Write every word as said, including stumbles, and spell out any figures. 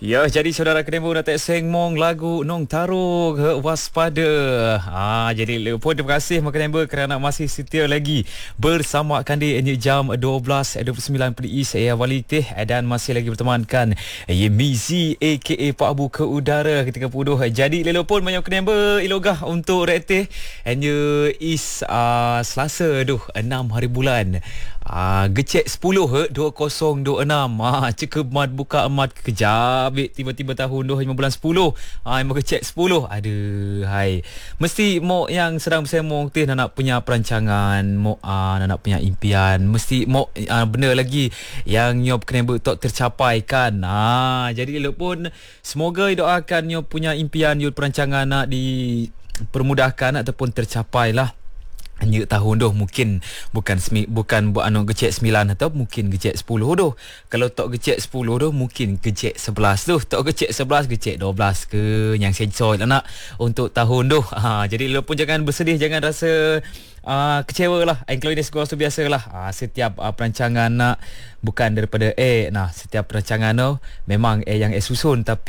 Ya, jadi saudara Kedembo nak tak sengmong lagu Nong Taruh Waspada. Ah, jadi pun terima kasih Mak Kedembo kerana masih setia lagi bersama Kandi ini jam dua belas dua puluh sembilan P D I. Saya Wali Teh dan masih lagi bertemankan Yemizi aka Pak Abu ke udara ketika puduh. Jadi lelo pun banyak Kedembo ilogah untuk Reteh hanya is uh, Selasa tu enam hari bulan. Ah, gecek sepuluh dua kosong dua enam. Ah, cekap mat buka emat kejap. Tiba-tiba tahun dua lima bulan sepuluh. Ah, emang kecek sepuluh. Aduh, hai. Mesti mo yang sedang bersemong teh nak punya perancangan, mo ah, nak punya impian. Mesti mo ah, benda lagi yang nyop kena betul tercapai kan. Ah, jadi pun semoga doakan nyop punya impian, nyop perancangan nak dipermudahkan ataupun tercapai lah. Hanya tahun tu mungkin bukan semi, bukan buat anu gecek sembilan atau mungkin gecek sepuluh tu. Kalau tak gecek sepuluh tu mungkin gecek sebelas tu. Tak gecek sebelas gecek dua belas ke yang sensor lah nak untuk tahun tu. Ha, jadi lu pun jangan bersedih, jangan rasa Uh, kecewa lah. Kalau ini sekolah tu biasa lah. uh, Setiap uh, perancangan nak bukan daripada A. Nah, setiap perancangan tu memang A yang A susun, tapi